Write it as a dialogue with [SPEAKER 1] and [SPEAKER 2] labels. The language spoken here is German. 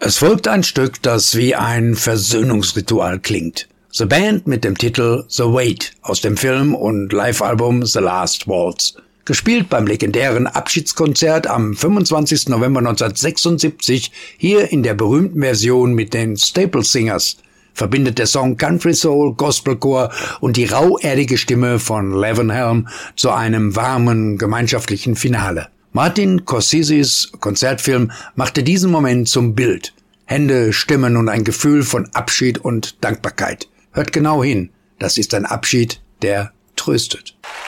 [SPEAKER 1] Es folgt ein Stück, das wie ein Versöhnungsritual klingt. The Band mit dem Titel The Wait aus dem Film und Live-Album The Last Waltz. Gespielt beim legendären Abschiedskonzert am 25. November 1976 hier in der berühmten Version mit den Staple Singers. Verbindet der Song Country Soul, Gospelchor und die rauerdige Stimme von Levin Helm zu einem warmen, gemeinschaftlichen Finale. Martin Scorseses Konzertfilm machte diesen Moment zum Bild. Hände, Stimmen und ein Gefühl von Abschied und Dankbarkeit. Hört genau hin, das ist ein Abschied, der tröstet.